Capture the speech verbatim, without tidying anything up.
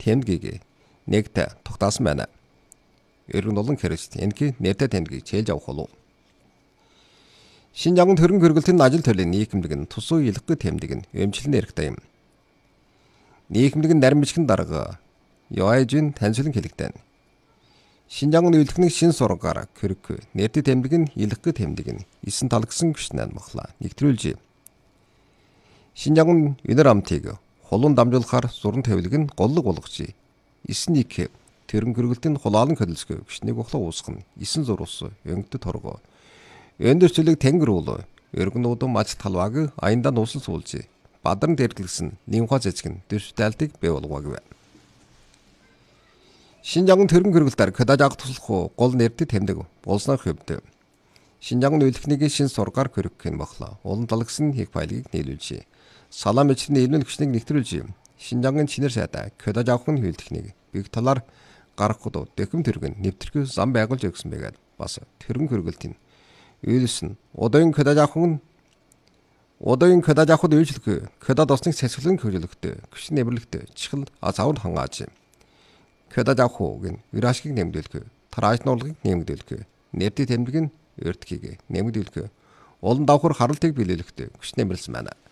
тэмдгийг нэгт тогтаасан байна. Өргөн олон хэрэгт энэхий нэртэй тэмдгийг чийлж авах болов. Шинжаан төрийн хөргөлтийн ажил төрлийн нийгэмлэг нь тусуу илгэхгүй тэмдэг нь эмчилэн эрхтэй юм. Нийгэмлэг нь нарийн бичгийн дарга Яажин таньсуулан хэлэгдэн. Шинжаан үйлдвэрийн шин сургаар хөрөхгүй нэртэй тэмдэг нь илгэхгүй тэмдэг нь эсэн талгсан гүшнэн махла нэгтрүүлжээ. Шинжаан өнөр амтыг хулуун дамжуулахаар зуран тавилаг нь голлог болгожээ. Эснийг төрийн хөргөлтийн хулаалан хөдөлсгөө гүшнийг ухлаа уусгах нь эсэн зурус өнгөд торгоо. Өндөрчлөг тэнгэр уул өргөнүүд мач талваг аянда нуусан суулжээ. Бадан дэргэлсэн нимхаа зэцэг нь дэвшдэлтийг бий болгоог. Шинжаан төрийн хөргөлтөөр кодажаг туслах гол нэртэй тэмдэг болсноо хөвдө. Шинжаан үйлдвэрийн шин сургаар хөрөх гэн бахла. Улан талгсан хийх файлыг нийлүүлжээ. Салам бичний элмэн гүшнийг нэгтрүүлжээ. Шинжаан чинэр сайдаа кодажагын үйлдвэрийг биг талаар гаргахад дэхэм төргөн нэвтрэх зам байгуулж өгсөн байгаад бас төрийн хөргөлтийн үйлсэн одоогийн кодажагын одоогийн кодажагд үйлчлэх кодад осныг сасгалан хөгжүүлэхдээ гүш нэмэрлэгтэй чихэл азаавд хангааж кодажагын вирашгийг нэмэгдүүлэх тарааж нуурлагыг нэмэгдүүлэх нэртэй тэмдэг нь өртгийг нэмэгдүүлэх олон давхар харалтыг биелүүлэхдээ гүш нэмэрлсэн байна.